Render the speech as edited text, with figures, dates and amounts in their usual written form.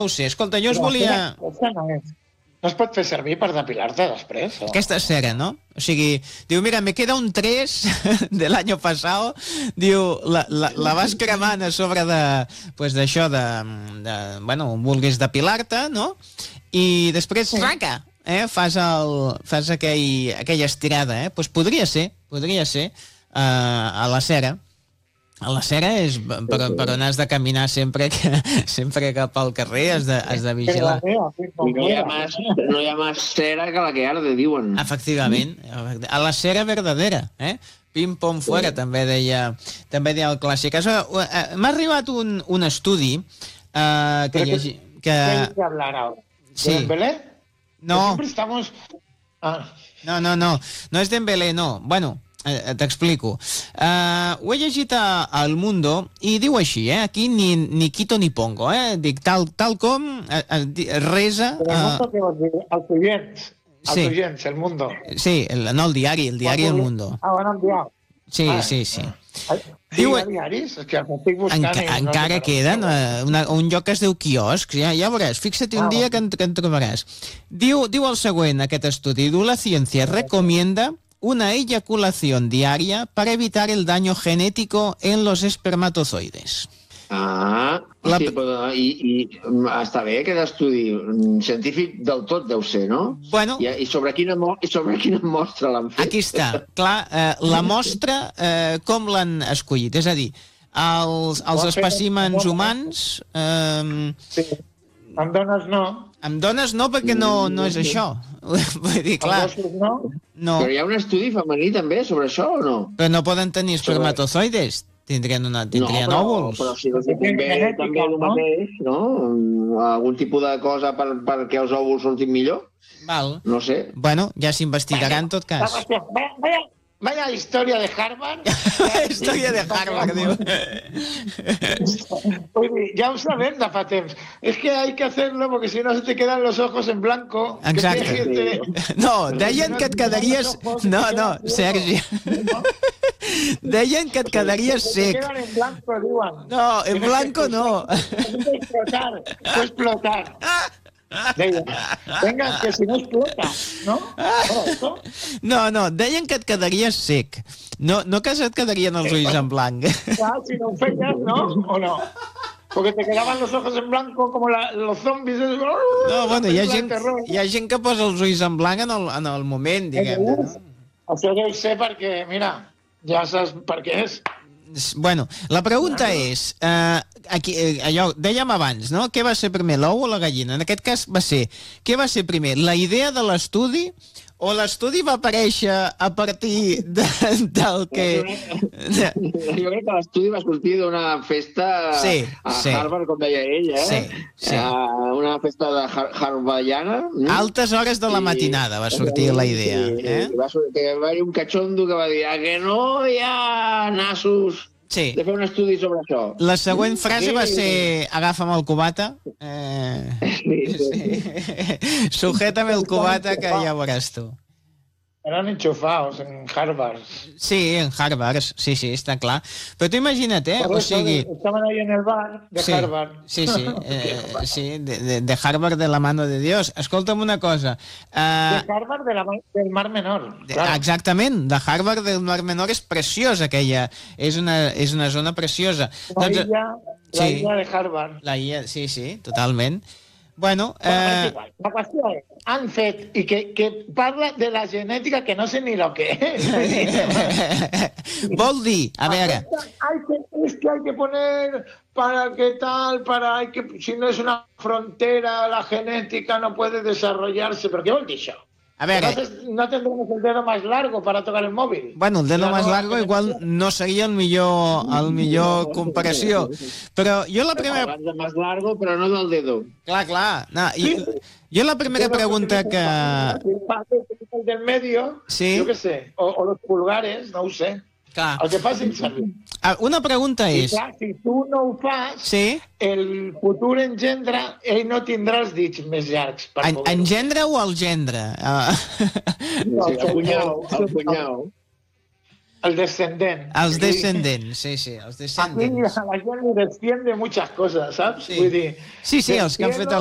No ho sé, escolta, jo us volia... No es pot fer servir per depilar-te després? O... Aquesta cera, ¿no? O sigui, diu, mira, me queda un 3 del año pasado, diu, la vas cremant a sobre de, pues d'això, bueno, vulguis depilar-te, no? I després, raca, fas aquella estirada, Pues podria ser, a la cera. A la cera és per on has de caminar sempre cap al carrer, has de vigilar. Y no hi ha más cera que la que arde, diuen. Efectivament, a la cera verdadera, Pim-pom fuera, també deia el clàssic. M'ha arribat un estudi que... ¿Qué hablar ahora? Sí. ¿De Dembélé? No. Siempre estamos... No és Dembélé, no. Bueno, t'explico. Ho he llegit a El Mundo i diu així, aquí ni quito ni pongo, dic tal com resa... Els oients, El Mundo. Sí, no el diari El Mundo. Bueno, el diari. Sí. Diu diaris? És que els estic buscant... Encara queden un lloc que es diu quiosc, ja veuràs, fixa't un dia que en trobaràs. Diu el següent, aquest estudi, diu la ciència recomienda una eyaculación diaria para evitar el daño genético en los espermatozoides. Sí, però està bé aquest estudi científic del tot deu ser, no? Bueno... I sobre quina mostra l'han fet? Aquí està, clar, la mostra com l'han escollit, és a dir, els espècimens humans... Sí, amb dones no. Amb dones no, perquè no és això. Vull dir, clar... No. Però hi ha un estudi femení també sobre això o no? Però no poden tenir espermatozoides. Tindrien òvuls. Però si també el mateix, no? Algun tipus de cosa perquè els òvuls surtin millor? Val. No sé. Bueno, ja s'investigarà en tot cas. Vaya historia de Harvard. Historia de Harvard, diu. Ya lo sabem de fa temps. Es que hay que hacerlo porque si no se te quedan los ojos en blanco. Exacte. No, deien que et quedaries... No, Sergi. Deien que et quedaries sec. Se quedan en blanco, diuen. No, en blanco no. Explotar. Venga, que si no explota, ¿no? No, deien que et quedaries sec. No que et quedarien els ulls en blanc. Claro, si no feñas, ¿no? ¿O no? Porque te quedaban los ojos en blanco como los zombies. No, bueno, hi ha gent que posa els ulls en blanc en el moment, diguem-ne, no? Això deu ser perquè, mira, ja saps per què és. Bueno, la pregunta és, allò, dèiem abans, no? Què va ser primer, l'ou o la gallina? En aquest cas va ser, què va ser primer, la idea de l'estudi o l'estudi va aparèixer a partir del que... Jo crec que l'estudi va sortir d'una festa a Harvard, com deia ell, Sí. Una festa de harvardiana. Altes hores de la matinada va sortir la idea. Va haver un cachondo que va dir que no hi ha nassos de fer un estudi sobre això. La següent frase va ser agafa'm el cubata. Sujétame el cubata que ja veuràs tu. Eran enchufados en Harvard. Sí, en Harvard, sí, està clar. Però tu imagina't, o sigui... Estaven ahí en el bar de Harvard. Sí, de Harvard de la mano de Dios. Escolta'm una cosa. De Harvard del Mar Menor. Exactament, de Harvard del Mar Menor és preciós aquella. És una zona preciosa. La illa de Harvard. La illa, sí, totalment. Bueno, la qüestió és, han fet i que parla de la genètica que no sé ni lo que és. Vol dir, a veure... Es que hay que poner para qué tal, si no es una frontera, la genética no puede desarrollarse. ¿Pero qué vol dir això? A veure... No tendremos el dedo más largo para tocar el móvil. Bueno, el dedo más largo igual no seria el millor comparació. Però jo la primera... Abans de más largo, però no del dedo. Clar. No, jo la primera pregunta que... El del medio, yo qué sé, o los pulgares, no ho sé. Clar. El que faci servir. Una pregunta és... Clar, si tu no ho fas, el futur engendra, ell no tindrà els dits més llargs. Engendra o el gendre? El cunyau. El descendent. Els descendents, sí, els Aquí descendents. a la gent li desciende muchas cosas, saps? Sí. Vull dir, Sí, els que han fet